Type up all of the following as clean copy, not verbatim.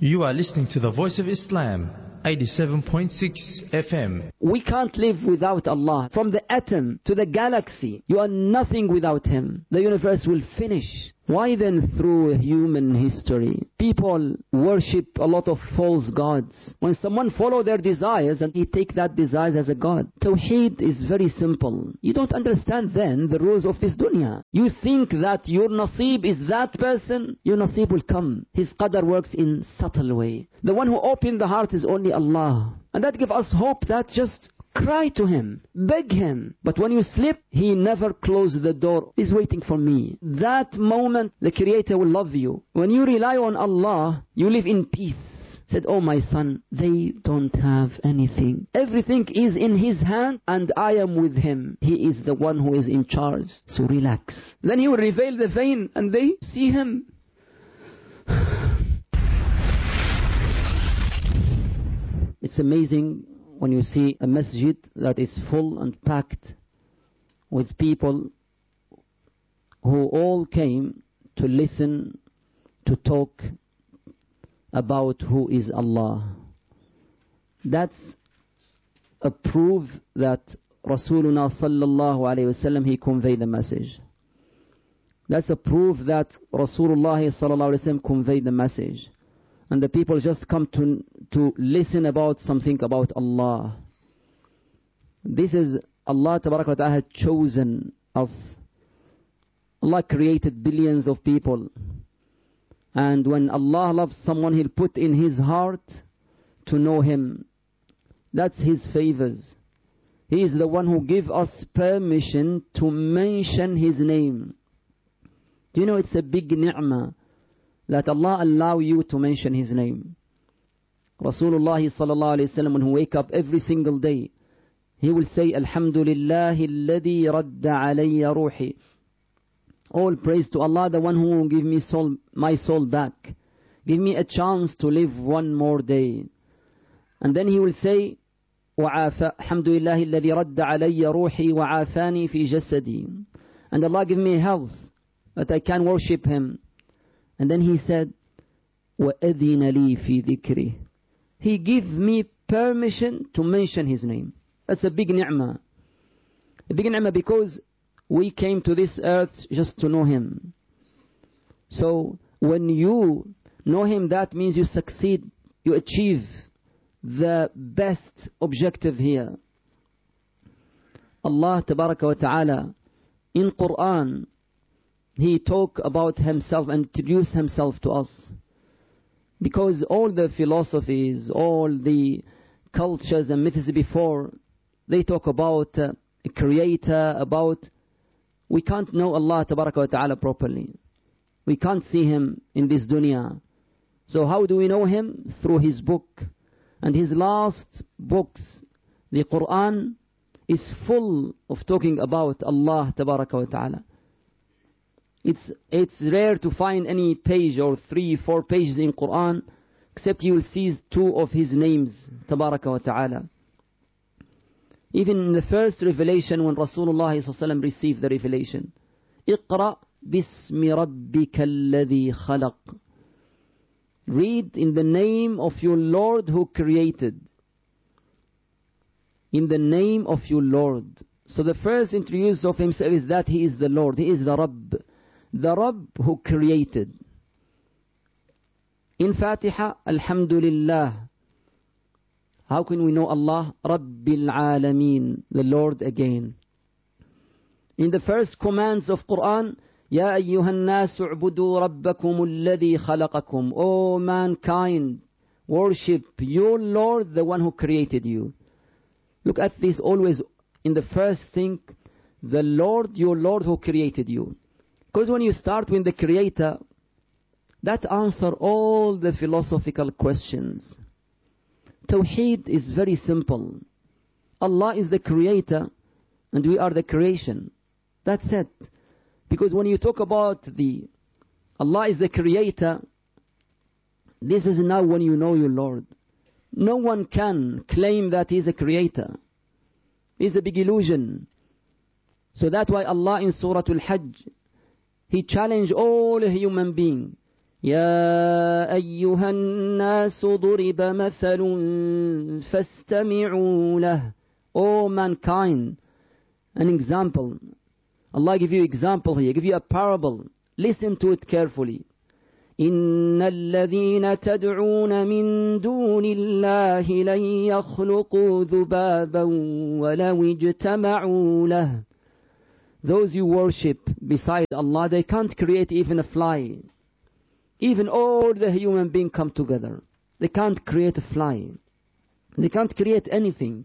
You are listening to the Voice of Islam, 87.6 FM. We can't live without Allah. From the atom to the galaxy, you are nothing without Him. The universe will finish. Why then, through human history, people worship a lot of false gods? When someone follows their desires and he take that desire as a god. Tawheed is very simple. You don't understand then the rules of this dunya. You think that your nasib is that person, your nasib will come. His qadar works in subtle way. The one who opened the heart is only Allah. And that gives us hope that just cry to Him, beg Him. But when you sleep, He never closes the door. He's waiting for me. That moment, the Creator will love you. When you rely on Allah, you live in peace. Said, oh my son, they don't have anything. Everything is in His hand and I am with Him. He is the one who is in charge. So relax. Then He will reveal the vein and they see Him. It's amazing when you see a masjid that is full and packed with people who all came to listen, to talk about who is Allah. That's a proof that Rasulullah sallallahu alayhi wasallam, he conveyed the message. That's a proof that Rasulullah sallallahu alayhi wasallam conveyed the message. And the people just come to listen about something about Allah. This is Allah Tabaraka wa Ta'ala had chosen us. Allah created billions of people. And when Allah loves someone, He'll put in his heart to know Him. That's His favors. He is the one who gives us permission to mention His name. Do you know it's a big ni'mah that Allah allow you to mention His name? Rasulullah sallallahu alayhi wasallam, when he wake up every single day, he will say, Alhamdulillahi alladhi radda alayya ruhi. All praise to Allah, the one who will give me my soul back. Give me a chance to live one more day. And then he will say, Alhamdulillahi alladhi radda alayya ruhi wa afani fi jasadi. And Allah give me health that I can worship Him. And then he said, وَأَذِنَ لِي فِي ذِكْرِهِ. He gave me permission to mention His name. That's a big ni'mah. A big ni'mah because we came to this earth just to know Him. So when you know Him, that means you succeed, you achieve the best objective here. Allah Tabaraka wa Ta'ala in Quran, He talk about Himself and introduce Himself to us. Because all the philosophies, all the cultures and myths before, they talk about a creator, about... We can't know Allah Tabaraka wa Ta'ala properly. We can't see Him in this dunya. So how do we know Him? Through His book. And His last books, the Quran, is full of talking about Allah Tabaraka wa Ta'ala. It's rare to find any page or 3-4 pages in Quran except you will see 2 of His names, Tabaraka wa Ta'ala. Even in the first revelation, when Rasulullah ﷺ received the revelation, اقرأ باسم ربك الذي خلق. Read in the name of your Lord who created. In the name of your Lord. So the first introduce of Himself is that He is the Lord. He is the Rabb. The Rabb who created. In Fatiha, Alhamdulillah. How can we know Allah? Rabbil Alameen, the Lord again. In the first commands of Quran, Ya ayyuhan nasu u'budu rabbakum alladhi khalaqakum. O mankind, worship your Lord, the one who created you. Look at this always in the first thing, the Lord, your Lord who created you. Because when you start with the Creator, that answer all the philosophical questions. Tawheed is very simple. Allah is the Creator and we are the creation. That's it. Because when you talk about Allah is the Creator, this is now when you know your Lord. No one can claim that He is a Creator. It's a big illusion. So that's why Allah in Surah Al-Hajj, He challenged all human beings. يا أيها الناس ضرب مثل فاستمعوا له. O mankind, an example. Allah give you example here, give you a parable. Listen to it carefully. إن الذين تدعون من دون الله لن يخلقوا ذبابا ولو اجتمعوا له. Those you worship beside Allah, they can't create even a fly. Even all the human beings come together, they can't create a fly. They can't create anything.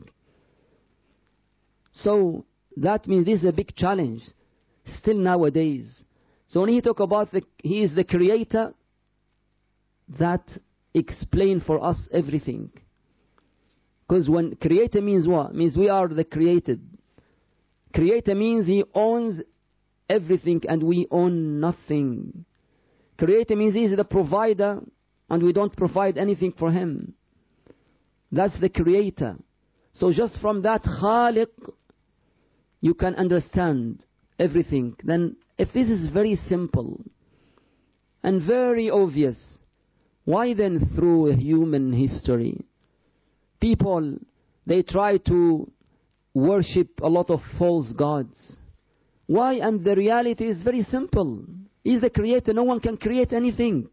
So that means this is a big challenge still nowadays. So when he talk about he is the creator, that explain for us everything. Because when creator means what? Means we are the created. Creator means he owns everything and we own nothing. Creator means he is the provider and we don't provide anything for him. That's the creator. So just from that Khaliq, you can understand everything. Then if this is very simple and very obvious, why then through human history, people, they try to worship a lot of false gods? Why? And the reality is very simple. He's the creator. No one can create anything.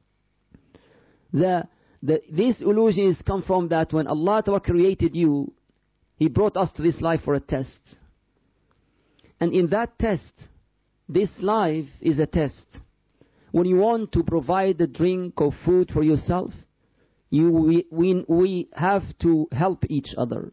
This illusion is come from that when Allah created you, He brought us to this life for a test. And in that test, this life is a test. When you want to provide a drink or food for yourself, we have to help each other.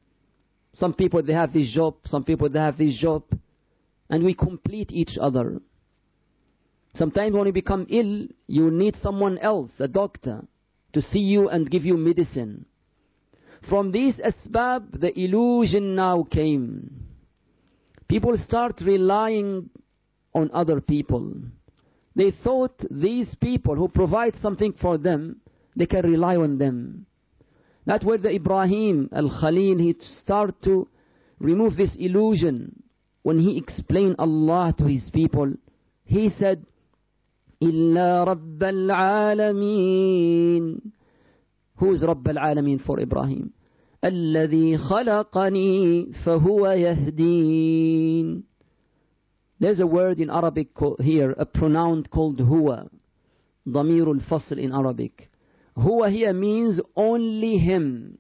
Some people, they have this job, some people, they have this job, and we complete each other. Sometimes when you become ill, you need someone else, a doctor, to see you and give you medicine. From these asbab, the illusion now came. People start relying on other people. They thought these people who provide something for them, they can rely on them. That's where the Ibrahim al-Khalil, he started to remove this illusion. When he explained Allah to his people, he said, إِلَّا رَبَّ الْعَالَمِينَ. Who is Rabb al-Alamin for Ibrahim? الَّذِي خَلَقَنِي فَهُوَ يَهْدِينَ. There's a word in Arabic here, a pronoun called huwa. ضمير الفصل in Arabic. Huwa here means only him.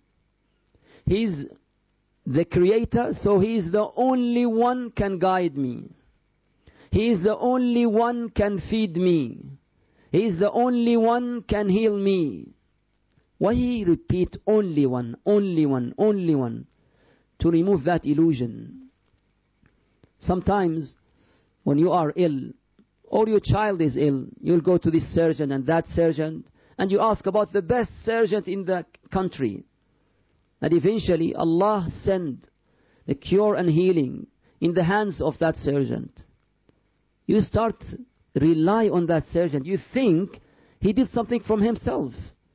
He's the creator, so he's the only one can guide me. He is the only one can feed me. He is the only one can heal me. Why he repeat only one, only one, only one? To remove that illusion. Sometimes when you are ill, or your child is ill, you'll go to this surgeon and that surgeon, and you ask about the best surgeon in the country. And eventually Allah send the cure and healing in the hands of that surgeon. You start rely on that surgeon. You think he did something from himself.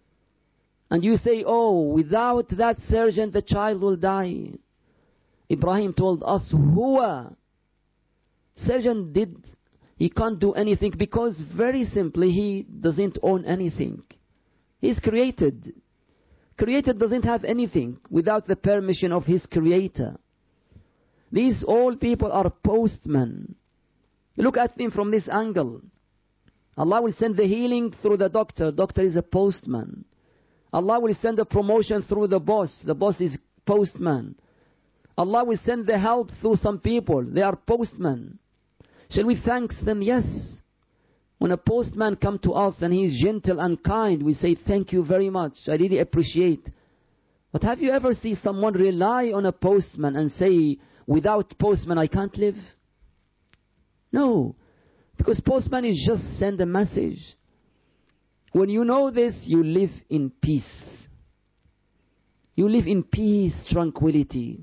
And you say, oh, without that surgeon the child will die. Ibrahim told us, huwa. Surgeon he can't do anything because very simply he doesn't own anything. He's created. Created doesn't have anything without the permission of his creator. These all people are postmen. Look at them from this angle. Allah will send the healing through the doctor. Doctor is a postman. Allah will send a promotion through the boss. The boss is postman. Allah will send the help through some people. They are postmen. Shall we thank them? Yes. When a postman comes to us and he is gentle and kind, we say, thank you very much. I really appreciate. But have you ever seen someone rely on a postman and say, without postman I can't live? No. Because postman is just send a message. When you know this, you live in peace. You live in peace, tranquility.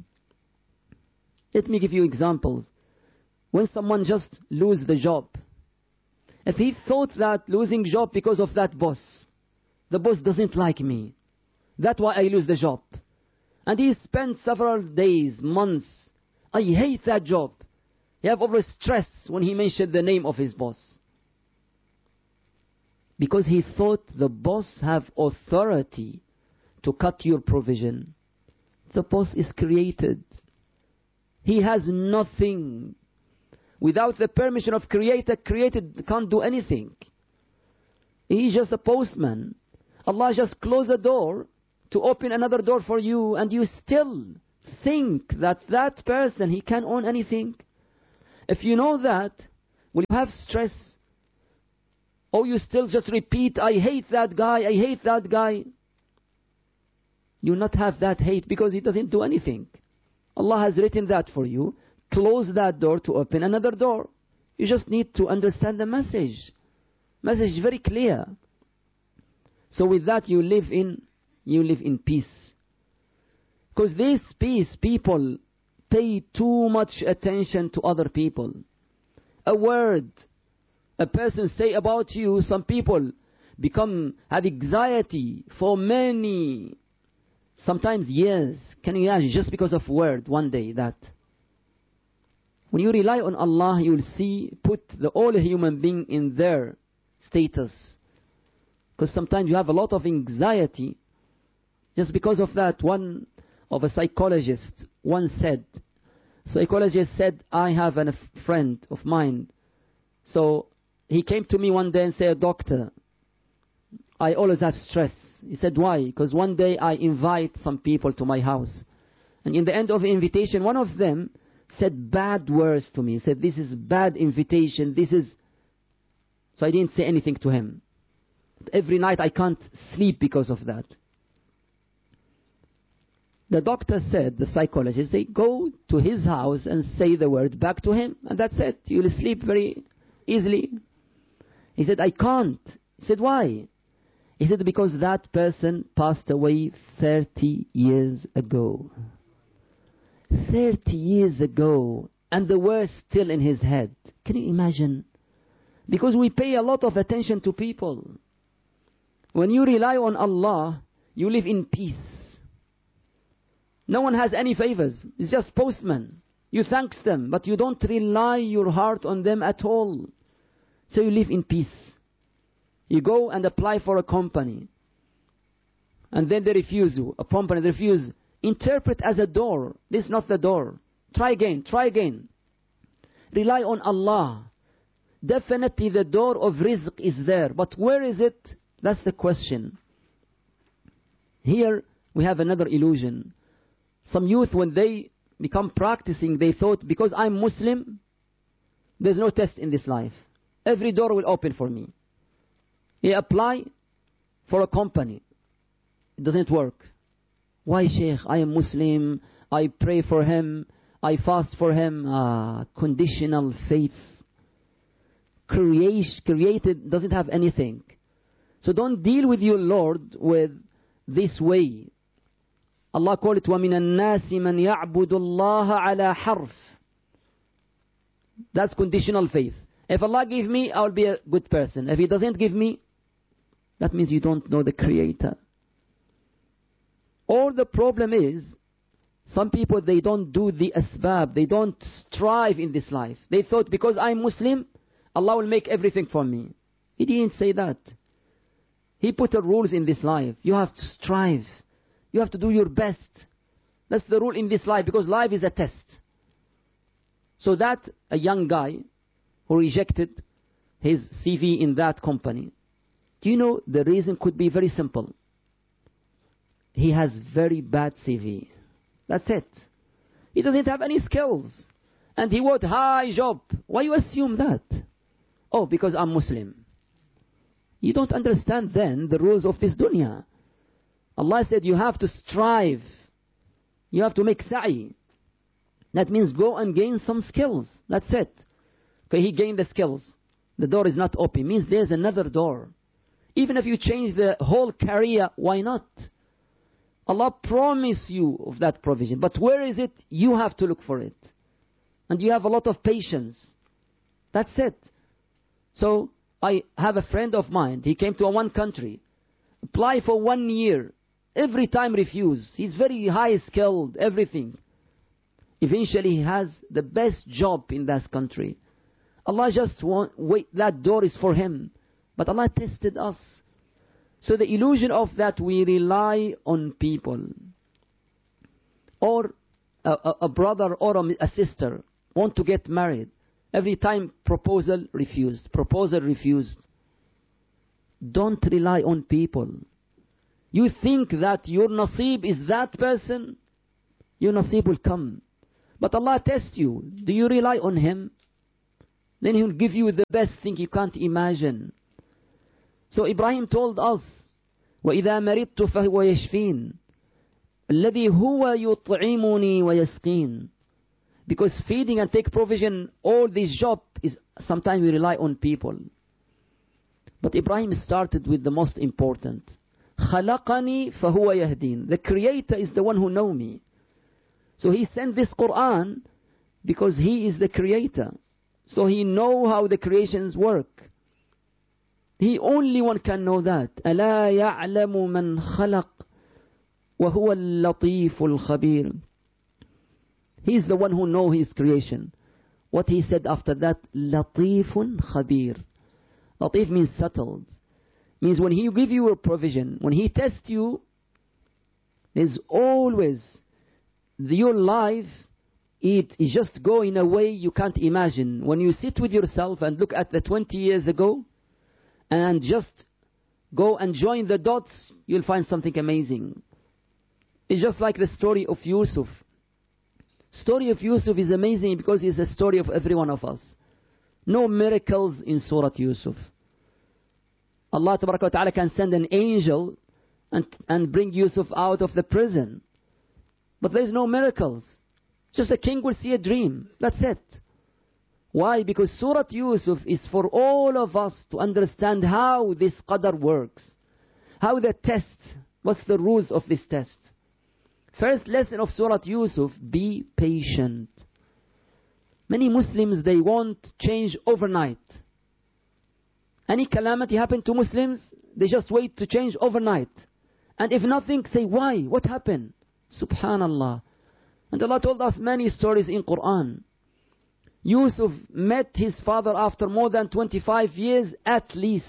Let me give you examples. When someone just lose the job, if he thought that losing job because of that boss, the boss doesn't like me, that's why I lose the job. And he spent several days, months, I hate that job. He have over stress when he mentioned the name of his boss. because he thought the boss have authority to cut your provision. The boss is created. He has nothing. Without the permission of created can't do anything. He's just a postman. Allah just closed a door to open another door for you, and you still think that that person, he can own anything. If you know that, will you have stress? Or you still just repeat, I hate that guy, I hate that guy. You will not have that hate because he doesn't do anything. Allah has written that for you. Close that door to open another door. You just need to understand the message. Message is very clear. So with that you live in peace. Because this peace, people pay too much attention to other people. A word a person say about you, some people have anxiety for many, sometimes years. Can you imagine? Just because of word, one day that. When you rely on Allah, you will see, put all human being in their status. Because sometimes you have a lot of anxiety just because of that. One of a psychologist once said, I have a friend of mine. So he came to me one day and said, doctor, I always have stress. He said, why? Because one day I invite some people to my house. And in the end of the invitation, one of them said bad words to me. He said, this is bad invitation. So I didn't say anything to him. Every night I can't sleep because of that. The doctor said, the psychologist, go to his house and say the word back to him. And that's it. You'll sleep very easily. He said, I can't. He said, why? He said, because that person passed away 30 years ago. 30 years ago. And the words still in his head. Can you imagine? Because we pay a lot of attention to people. When you rely on Allah, you live in peace. No one has any favors. It's just postmen. You thank them, but you don't rely your heart on them at all. So you live in peace. You go and apply for a company. And then they refuse you. A company refuses. Interpret as a door. This is not the door. Try again. Rely on Allah. Definitely the door of rizq is there. But where is it? That's the question. Here we have another illusion. Some youth, when they become practicing, they thought, because I'm Muslim, there's no test in this life. Every door will open for me. He apply for a company. It doesn't work. Why, Sheikh? I am Muslim. I pray for him. I fast for him. Conditional faith. Created doesn't have anything. So don't deal with your Lord with this way. Allah called it, وَمِنَ النَّاسِ مَنْ يَعْبُدُ اللَّهَ عَلَى حَرْفٍ. That's conditional faith. If Allah give me, I will be a good person. If He doesn't give me, that means you don't know the Creator. Or the problem is, some people, they don't do the asbab. They don't strive in this life. They thought, because I'm Muslim, Allah will make everything for me. He didn't say that. He put the rules in this life. You have to strive. You have to do your best. That's the rule in this life, because life is a test. So that a young guy who rejected his CV in that company, do you know the reason could be very simple? He has very bad CV. That's it. He doesn't have any skills. And he want high job. Why you assume that? Oh, because I'm Muslim. You don't understand then the rules of this dunya. Allah said you have to strive. You have to make sa'i. That means go and gain some skills. That's it. Okay, he gained the skills. The door is not open. It means there's another door. Even if you change the whole career, why not? Allah promised you of that provision. But where is it? You have to look for it. And you have a lot of patience. That's it. So, I have a friend of mine. He came to one country. Apply for 1 year. Every time refuse. He's very high skilled. Everything. Eventually he has the best job in that country. Allah just wait. That door is for him. But Allah tested us. So the illusion of that we rely on people, or a brother or a sister want to get married. Every time proposal refused. Don't rely on people. You think that your nasib is that person, your nasib will come. But Allah tests you. Do you rely on Him? Then He will give you the best thing you can't imagine. So Ibrahim told us, وَإِذَا مَرِضْتُ فَهُوَ يَشْفِينَ الَّذِي هُوَ يُطْعِمُنِي وَيَسْقِينَ. Because feeding and take provision, all this job is, sometimes we rely on people. But Ibrahim started with the most important. خَلَقَنِي فَهُوَ يَهْدِينَ. The Creator is the one who knows me. So He sent this Quran because He is the Creator. So He knows how the creations work. He only one can know that. أَلَا يَعْلَمُ مَنْ خَلَقَ وَهُوَ اللَّطِيفُ الْخَبِيرُ. He is the one who knows His creation. What He said after that, لَطِيفٌ خَبِيرٌ. Latif means settled. Means when He give you a provision, when He tests you, there's always your life, it is just go in a way you can't imagine. When you sit with yourself and look at the 20 years ago, and just go and join the dots, you'll find something amazing. It's just like the story of Yusuf. Story of Yusuf is amazing because it's a story of every one of us. No miracles in Surah Yusuf. Allah Tabaraka wa Ta'ala can send an angel and bring Yusuf out of the prison. But there's no miracles. Just a king will see a dream. That's it. Why? Because Surah Yusuf is for all of us to understand how this qadar works. How the test, what's the rules of this test. First lesson of Surah Yusuf, be patient. Many Muslims, they want change overnight. Any calamity happen to Muslims, they just wait to change overnight. And if nothing, say, why? What happened? Subhanallah. And Allah told us many stories in Quran. Yusuf met his father after more than 25 years at least.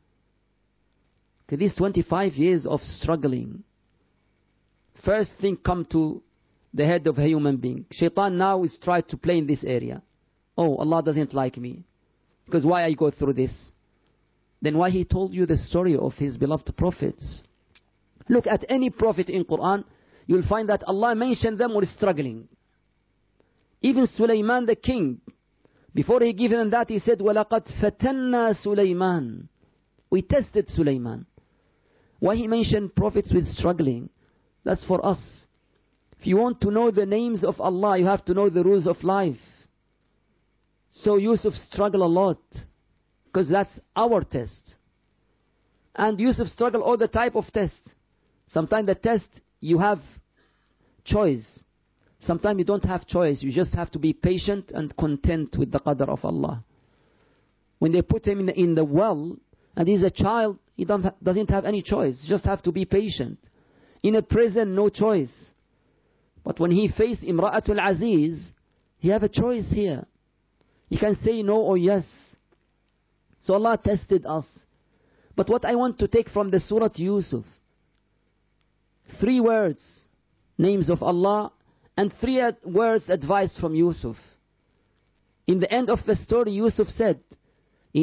Okay, these 25 years of struggling. First thing come to the head of a human being. Shaitan now is trying to play in this area. Oh, Allah doesn't like me. Because why I go through this? Then why He told you the story of His beloved prophets? Look at any prophet in Quran, you'll find that Allah mentioned them were struggling. Even Sulaiman the king, before He gave them that, He said, وَلَقَدْ فَتَنَّا Sulaiman. We tested Sulaiman. Why He mentioned prophets with struggling? That's for us. If you want to know the names of Allah, you have to know the rules of life. So Yusuf struggled a lot, because that's our test. And Yusuf struggled all the type of tests. Sometimes the test, you have choice. Sometimes you don't have choice. You just have to be patient and content with the qadr of Allah. When they put him in the well, and he's a child, he doesn't have any choice. Just have to be patient. In a prison, no choice. But when he faced Imra'atul Aziz, he have a choice here. He can say no or yes. So Allah tested us. But what I want to take from the Surah Yusuf, 3 words, names of Allah, and 3 words advice from Yusuf. In the end of the story, Yusuf said,